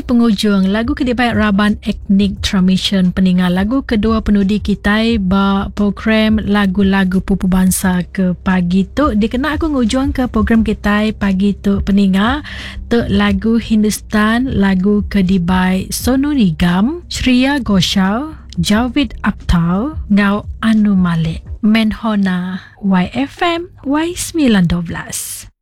penghujung lagu kedibai Raban Etnik Transmission peninggal lagu kedua penudi kita ba program lagu-lagu pupu bangsa ke pagi tu dikena aku ngujung ke program kita pagi tu peninggal tu lagu Hindustan lagu kedibai Sonu Nigam, Shreya Ghoshal, Javed Akhtar ngau Anu Malik Menhona YFM Y19.